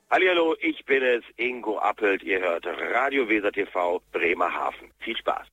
Hallihallo, ich bin es, Ingo Appelt. Ihr hört Radio Weser TV Bremerhaven. Viel Spaß.